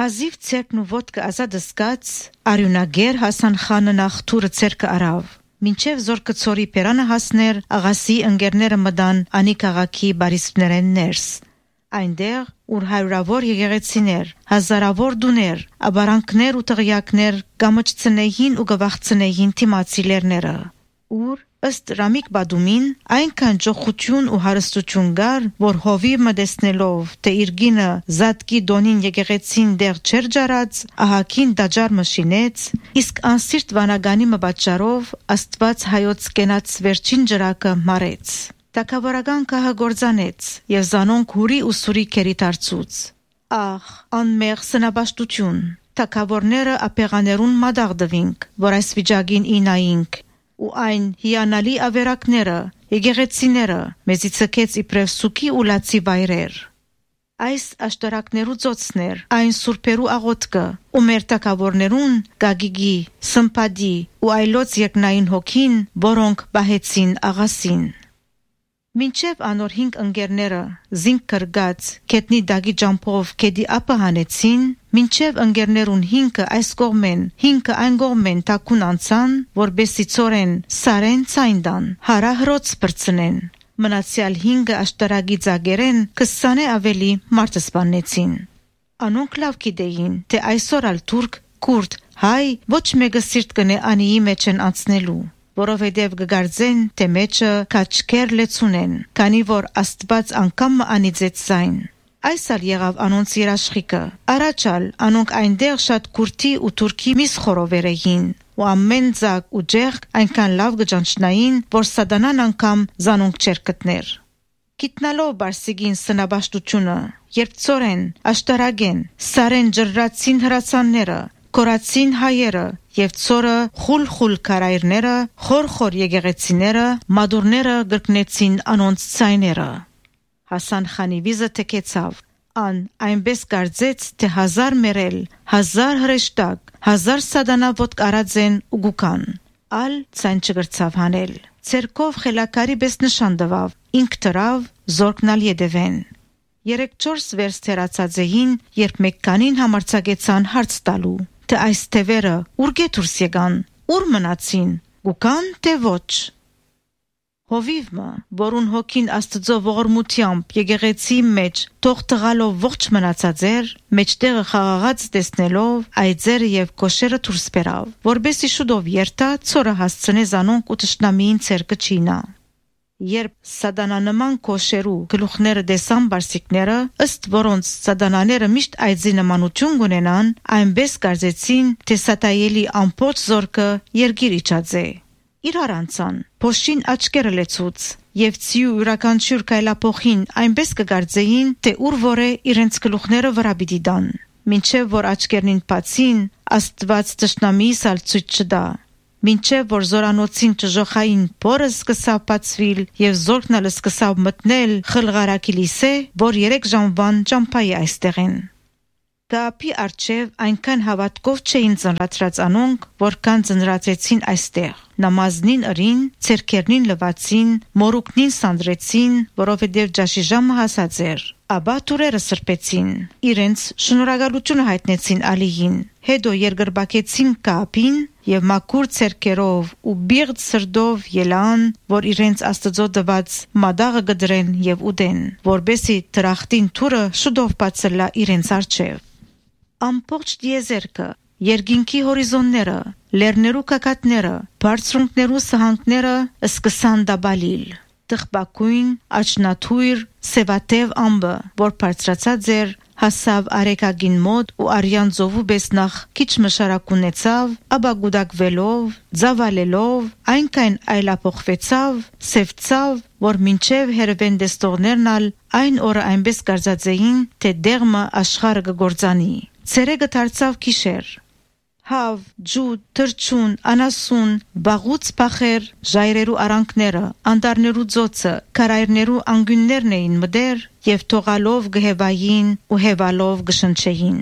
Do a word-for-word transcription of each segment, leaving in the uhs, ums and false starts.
Հազիվ ցերկն ու ոտքը ազատ զգաց, արյունագեր Հասան խանը նախ թուրը ցերկը արավ։ Մինչև զորքը ծորի պերանը հասներ, աղասի ընկերները մտան անի քաղաքի բարիսպներեն ներս։ Այնտեղ ուր հարյուրավոր եկեղեցիներ, հազարավոր դուներ, աբարանքներ ու տղյակներ գամճցնեին ու գվախցնեին թիմացիլերները, ուր ըստ Ռամիկ Բադումին այնքան ջոխություն ու հարստություն կար, որ Հովիվը տեսնելով, թե իր գինը Զատկի դոնին եկեղեցին դեղ չեր ջարած, ահագին դաջար մշինեց, իսկ անսիրտ վանագանի մբաճարով Աստված հայոց կենաց վերջին ջրակը մարեց։ Թագավորական կահը գործանեց եւ զանոնք հուրի ու սուրի կերի դարձուց։ Ահ, անմեղ սնաբաշտություն, թագավորները ապեղաներուն մադաղ դվինք, որ այս վիճակին ինայինք, ու այն հիանալի ավերակները, եկեղեցիները մեզի ցկեց իբրև սուքի ու լացի վայրեր։ Այս աշտարակներու ծոցներ, այն սուրբերու աղոտքը, ու մեր թագավորներուն գագիգի, սմփադի ու այլոց երկնային հոգին, որոնք բահեցին աղասին։ Մինչև անոր հինգ ընկերները զինք կրգած կետնի դագի ջամփով կեդի ապը հանեցին, մինչև ընկերներուն հինգը այս կողմեն, հինգը այն կողմեն տակուն անցան, որբեսի ծորեն սարեն ցայնդան, հարա հրոց բրցնեն։ Մնացյալ հինգը աշտարագի ծագերեն քսանե ավելի մարդ սպանեցին։ Անոնք լավ գիտեին, թե այսօր ալ թուրք, քուրդ, հայ ոչ մեկը սիրտ կնե անիի մեջ են անցնելու, որովհետև կգարձեն, թե մեջը քաչքեր լեցունեն, քանի որ Աստված անգամ անիծեց զայն։ Այս ալ եղավ անոնց երաշխիքը։ Առաջալ անոնք այնտեղ շատ քուրդի ու թուրքի միս խորովեր էին, ու ամեն ձակ ու ջեղք այնքան լավ գճանչնային, որ սատանան անգամ զանոնք չեր գտներ։ Գիտնալով Բարսիգին սնաբաշտությունը, երբ ծորեն, աշտարագեն, սարեն ջրրացին հրացանները, կորացին հայերը եւ ծորը խուլ-խուլ քարայրները, խոր-խոր եկեղեցիները, մադուրները գրկնեցին անոնց ցայները։ Հասան խանի վիզը թեքեցավ, ան այնպես կարծեց, թե հազար մերել, հազար հրեշտակ, հազար սատանա ոտք արածեն ու գուկան, ալ ցայն չգրցավ հանել։ Ցերկով խելակարի պես նշան տվավ, ինք դրավ, զորքն ալ յետևեն։ Երեք-չորս վերս թերացած էին, երբ մեկկանին համարձակեցան հարց տալու, թե այս թևերը ուր գետուրս եկան, ուր մնացին, գուկան թե ոչ։ Հովիվը, որուն հոգին Աստծո ողորմությամբ եկեղեցի մեջ թող տղալով ողջ մնացած էր, մեջտեղը խաղաղած տեսնելով այծերը եւ կոշերը դուրս բերավ, որբեսի շուտով երթա ծորը հասցնե զանոնք ու տշնամիին ցերկը չինա։ Երբ սատանանման կոշերու գլուխները դեսան բարսիկները, ըստ որոնց սատանաները միշտ այծի նմանություն ունենան, այնպես կարծեցին, թե սատայելի ամբողջ զորքը երգիր իջած է։ Իրար անցան, փոշին աչքերը լեցուց, եւ ցիու յուրաքանչյուր կայլապոխին այնպես կգարձեին, թե ուր որ է իրենց գլուխները վրա պիտի դան։ Մինչև որ աչքերնին բացին, Աստված տշնամիիս ալ ցույց չտա։ Մինչև որ զորանոցին ճժոխային փորը սկսավ բացվել եւ զորքն ալ սկսավ մտնել խլղարակի լիսե, որ երեք ժամվան ճամփայի այստեղեն։ Գապի արջև այնքան հավատքով չէին ծնրացրած անոնք, որքան ծնրացեցին այստեղ։ Նամազնին ըրին, ցերկերնին լվացին, մորուկնին սանդրեցին, որովհետև ջաշի ժամը հասած էր։ Աբա տուրերը սրբեցին, իրենց շնորհակալությունը հայտնեցին Ալիին, հետո երկրբակեցին կապին եւ մաքուր ցերկերով ու բիղծ սրդով ելան, որ իրենց Աստծո տված մադաղը գդրեն եւ ուտեն, որբեսի դրախտին թուրը շուտով բացելա իրենց առջև։ Ամբողջ դիեզերքը, երկինքի հորիզոնները, լեռներու կակատները, բարձրունքներու սահանքները սկսան դաբալիլ։ Տխբակույն, աչնաթույր, սևատև ամբը, որ բարձրացած էր, հասավ արեկագին մոտ ու արյան ծովու պես նախ քիչ մշարակ ունեցավ, ապա գուդակվելով, ձավալելով, այնքան այլափոխվեցավ, սևծավ, որ մինչև հերվեն դեստողներն ալ այն օրը այնպես կարծածեին, թե դեղմը աշխարհը կգործանի։ Ցերեկը դարձավ գիշեր։ Հավ, ջուտ, թրջուն, անասուն, բաղուց փախեր, ժայռերու արանքները, անտառներու ծոցը, քարայրներու անգյուններն էին մդեր եւ թողալով գհեվային ու հեվալով գշնչեին։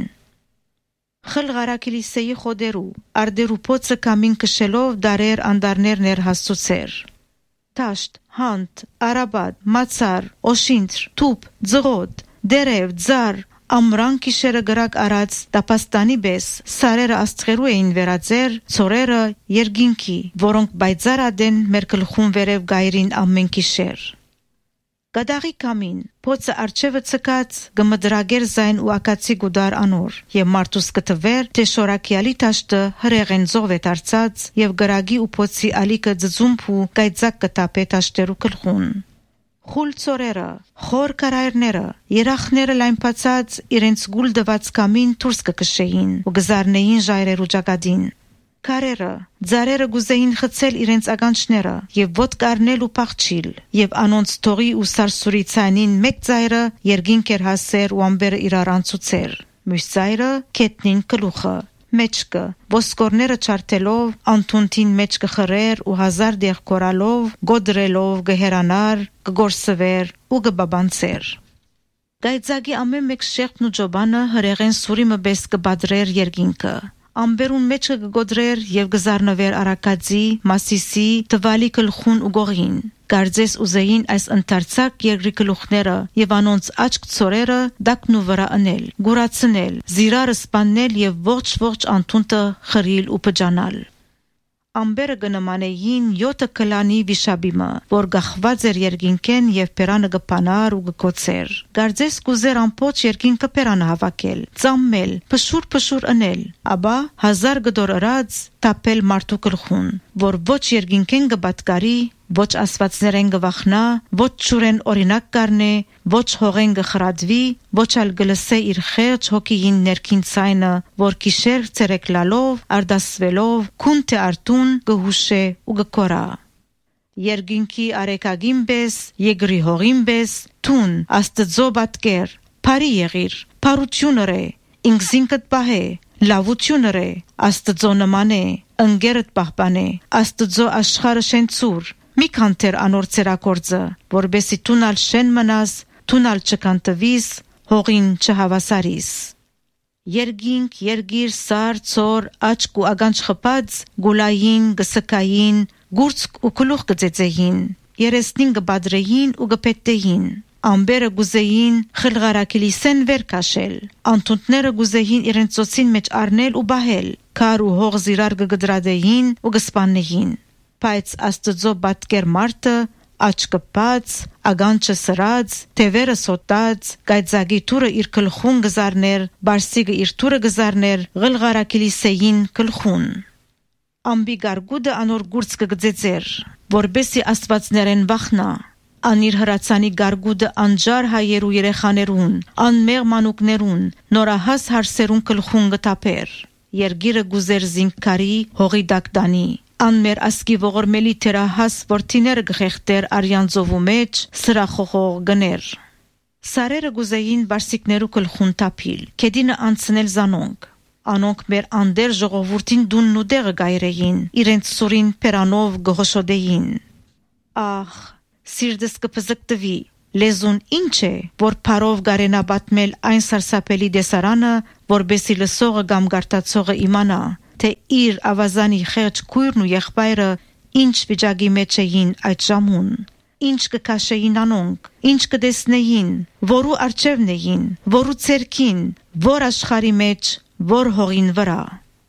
Խլղարակի լիսեի խոդերու, արդերու փոցը կամին կշելով դարեր անտառներ ներհասցուցեր։ Տաշտ, հանտ, արաբատ, մացար, օշինթր, թուփ, ձղոտ, դերև, ձար, ամրան կիշերը գրակ արած տապաստանի բես սարերը աստղերու էին վերածեր, ծորերը երգինքի, որոնք բայձար ադեն մեր գլխուն վերև գայրին ամեն կիշեր։ Գադաղի կամին, փոցը արջևը ցկած, գմդրագեր զայն ու ակացի գուդար անոր, եւ մարդուս կտվեր, թե շորակյալի տաշտը հրեղեն զով է դարձած, եւ գրագի ու փոցի ալիկը ձծումփ ու գայծակ կտապե տաշտերու գլխուն։ Խուլ ծորերը, խոր կարայրները, երախները լայնփացած իրենց գուլ դված կամին դուրս կկշեին ու գզարնեին ժայրերու ճակատին։ Կարերը, ձարերը գուզեին խցել իրենց ականջները եւ ոտք առնել ու փախչիլ, եւ անոնց թողի ու սարսուրի ցանին մեկ ծայրը երգինք էր հասեր ու ամբերը իրար անցուցեր։ Մյուս ծայրը կետնին գլուխը, մեջքը, ոսկորները չարթելով, անթունտին մեջ կխրեր ու հազար դեղ կորալով, գոդրելով գհերանար, կգորսվեր ու կբաբանցեր։ Գայծագի ամեն մեկ շեղբն ու ջոբանը հրեղեն սուրիմը բես կբադրեր երգինքը։ Ամբերուն մեջը կգոդրեր եւ գզարնվեր արակածի, մասիսի, տվալի գլխուն ու գողին։ Գարձես ուզեին այս ընթարցակ երկրի գլուխները եւ անոնց աչք ծորերը դակնու վրա անել, գուրացնել, զիրարը սպաննել եւ ողջ-ողջ անթունտը խրիլ ու պջանալ։ Ամբերը գնմանեին յոթը կլանի վիշաբիմը, որ գախված էր երգինքեն եւ պերանը գպանար ու գկոցեր։ Գարձես կուզեր ամպոչ երգինքը պերանը հավաքել, ծամմել, փշուր-փշուր անել, աբա հազար գդոր ըրած տապել մարդու գլխուն, որ ոչ երգինքեն գբատկարի, ոչ ասվածներեն գվախնա, ոչ ճուրեն օրինակ կառնե, ոչ հողեն գխրադվի, ոչ ալ գլսե իր խեղճ հոգիին ներքին ցայնը, որ կիշեր ցերեկլալով, արդասվելով, քունտե արտուն գհուշե ու գկորա։ Երգինքի արեկագին բես, եգրի հողին բես, թուն, աստծո բատկեր, բարի եղիր, բարությունըր է, ինքզինքդ պահե, լավությունըր է, աստծո նմանե, ընկերդ պահպանե, աստծո աշխարհը շենցուր, մի կանտեր անոր ցերակորձը, որբեսի տունալ շեն մնաս, տունալ չկանտվիս, հողին չհավասարիս։ Երգինք, երգիր, սար, ծոր, աչք ու ականջ խփած, գուլային, գսկային, գուրցք ու գլուխ գծեծեին, երեսնին գբադրեին ու գպետեին։ Ամբերը գուզեին խլղարակիլիսեն վեր կաշել, անտունտները գուզեին իրենց ծոցին մեջ առնել ու բահել, քար ու հող զիրար գգդրադեին ու գսպանեին։ Բայց աստծո բատկեր մարդը, աչքը բաց, ականջը սրած, թևերը սոտած, գայծագի թուրը իր գլխուն գզարներ, բարսիգը իր թուրը գզարներ, ղլղարակիլիսեին գլխուն։ Ամբի գարգուդը անոր գուրց կգծեծեր, որբեսի աստվածներեն վախնա։ Անիր հրացանի գարգուդը անջար հայերու երեխաներուն, անմեղ մանուկներուն, նորահաս հարսերուն գլխուն գտապեր։ Երգիրը գուզեր զինքարի հողի դակդանի, անմեր ասկի ողորմելի թերահաս որդիները գխեղտեր արյանձովու մեջ սրախողող գներ։ Սարերը գուզեին բարսիկներու գլխուն տապիլ, կեդինը անցնել զանոնք։ Անոնք մեր անդեր ժողովուրդին դունն ու դեղը գայրեին, իրենց սուրին պերանով գհոշոդեին։ Ախ, սիրտս կփզկտվի, լեզուն ինչ է, որ փարով գարենա բատմել այն սարսափելի դեսարանը, որբեսի լսողը կամ գարտացողը իմանա, թե իր ավազանի խեղճ քույրն ու եղբայրը ինչ վիճակի մեջ էին այդ ժամուն, ինչ կքաշեին անոնք, ինչ կտեսնեին, որու արջևն էին, որու ցերքին, որ աշխարի մեջ, որ հողին վրա։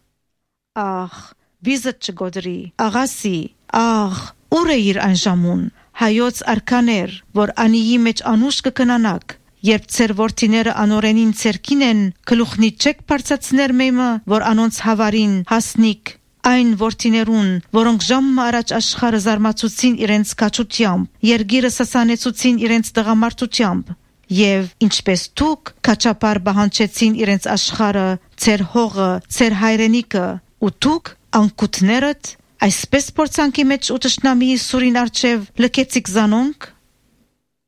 Ախ, վիզդ չգոդրի, աղասի, ախ, ուր է իր այն ժամուն, հայոց արկաներ, որ անիի մեջ անուշ կկնանակ, երբ ծեր որդիները անորենին ցերքին են, գլուխնի չեք բարձացներ մեմը, որ անոնց հավարին հասնիկ, այն որդիներուն, որոնք ժամը առաջ աշխարը զարմացուցին իրենց կաչությամբ, երգիրը սասանեցուցին իրենց տղամարդությամբ, եւ ինչպես դուք կաչապար բահանչեցին իրենց աշխարը, ծեր հողը, ծեր հայրենիքը, ու դուք անկութներդ այսպես փորձանքի մեջ ու տշնամիի սուրին արջև լքեցիք զանոնք,